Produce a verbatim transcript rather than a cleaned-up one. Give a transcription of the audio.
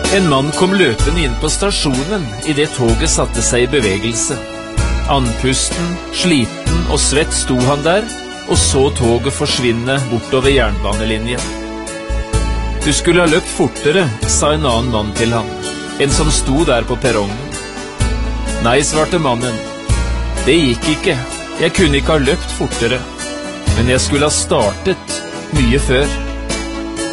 En mann kom løpende inn på stasjonen i det toget satte seg i bevegelse. Andpusten, sliten og svett sto han der og så toget forsvinne bortover jernbanelinjen. Du skulle ha løpt fortere, sa en annen mann til ham, en som sto der på perrongen. Nei, svarte mannen, det gikk ikke, jeg kunne ikke ha løpt fortere, men jeg skulle ha startet mye før.